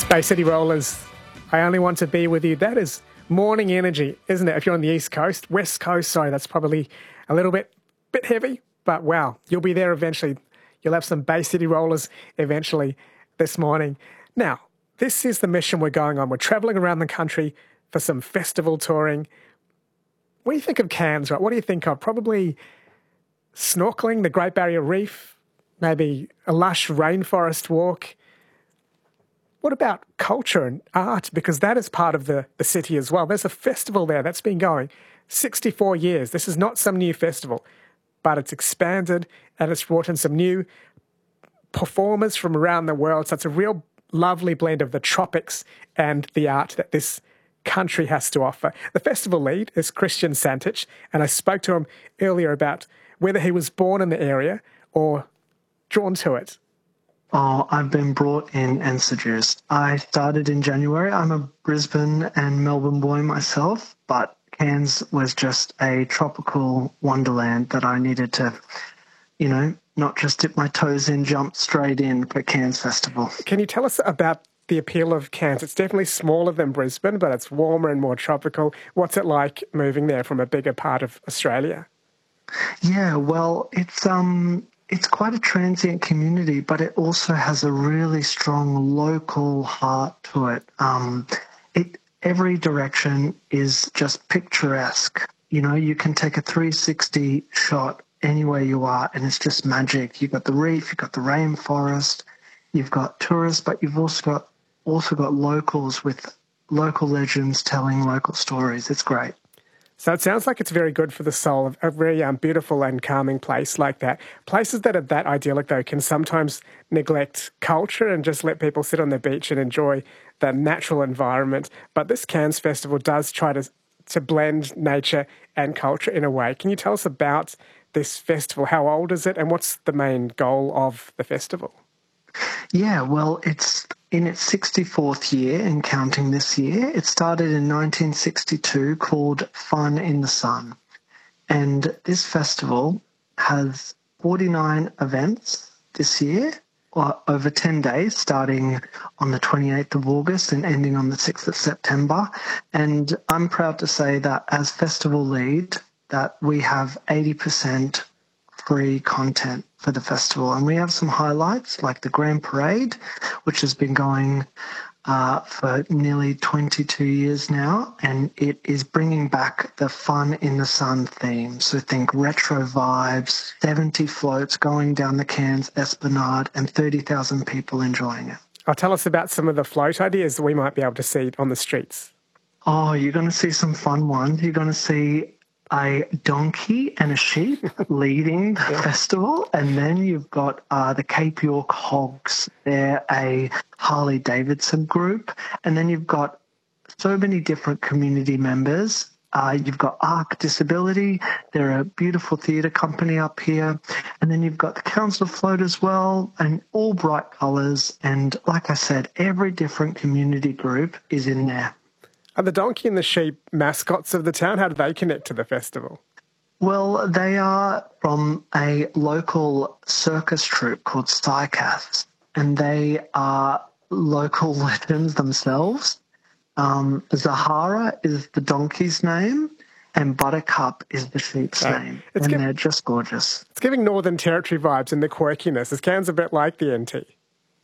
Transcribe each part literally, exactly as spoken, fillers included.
Bay City Rollers, I Only Want to Be With You. That is morning energy, isn't it? If you're on the East Coast, West Coast, sorry, that's probably a little bit bit heavy, but wow, you'll be there eventually. You'll have some Bay City Rollers eventually this morning. Now, this is the mission we're going on. We're travelling around the country for some festival touring. When you think of Cairns, right, what do you think of? Probably snorkeling, the Great Barrier Reef, maybe a lush rainforest walk. What about culture and art? Because that is part of the, the city as well. There's a festival there that's been going sixty-four years. This is not some new festival, but it's expanded and it's brought in some new performers from around the world. So it's a real lovely blend of the tropics and the art that this country has to offer. The festival lead is Christian Santich, and I spoke to him earlier about whether he was born in the area or drawn to it. Oh, I've been brought in and seduced. I started in January. I'm a Brisbane and Melbourne boy myself, but Cairns was just a tropical wonderland that I needed to, you know, not just dip my toes in, jump straight in for Cairns Festival. Can you tell us about the appeal of Cairns? It's definitely smaller than Brisbane, but it's warmer and more tropical. What's it like moving there from a bigger part of Australia? Yeah, well, it's um, it's quite a transient community, but it also has a really strong local heart to it. Um, it every direction is just picturesque. You know, you can take a three sixty shot anywhere you are, and it's just magic. You've got the reef, you've got the rainforest, you've got tourists, but you've also got also got locals with local legends telling local stories. It's great. So it sounds like it's very good for the soul, a very um, beautiful and calming place like that. Places that are that idyllic, though, can sometimes neglect culture and just let people sit on the beach and enjoy the natural environment. But this Cairns Festival does try to, to blend nature and culture in a way. Can you tell us about this festival? How old is it, and what's the main goal of the festival? Yeah, well, it's in its sixty-fourth year and counting this year. It started in nineteen sixty-two, called Fun in the Sun. And this festival has forty-nine events this year, or over ten days, starting on the twenty-eighth of August and ending on the sixth of September. And I'm proud to say that as festival lead, that we have eighty percent free content for the festival. And we have some highlights like the Grand Parade, which has been going uh, for nearly twenty-two years now, and it is bringing back the Fun in the Sun theme. So think retro vibes, seventy floats going down the Cairns Esplanade, and thirty thousand people enjoying it. Oh, tell us about some of the float ideas that we might be able to see on the streets. Oh, you're going to see some fun ones. You're going to see a donkey and a sheep leading the yeah. festival, and then you've got uh, the Cape York Hogs. They're a Harley Davidson group, and then you've got so many different community members. Uh, you've got Arc Disability. They're a beautiful theatre company up here, and then you've got the Council Float as well, and all bright colours. And like I said, every different community group is in there. Are the donkey and the sheep mascots of the town? How do they connect to the festival? Well, they are from a local circus troupe called Psycaths, and they are local legends themselves. Um, Zahara is the donkey's name, and Buttercup is the sheep's oh, name, and giv- they're just gorgeous. It's giving Northern Territory vibes and the quirkiness. Is Cairns a bit like the N T?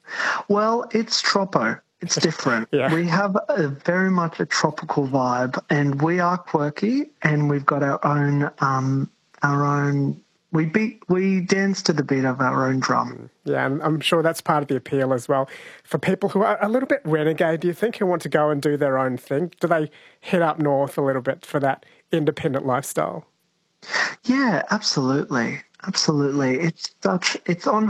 Well, it's Tropo. It's different. yeah. We have a very much a tropical vibe, and we are quirky, and we've got our own, um, our own. We beat, we dance to the beat of our own drum. Yeah, and I'm sure that's part of the appeal as well. For people who are a little bit renegade, do you think, who want to go and do their own thing, do they head up north a little bit for that independent lifestyle? Yeah, absolutely, absolutely. It's such. It's on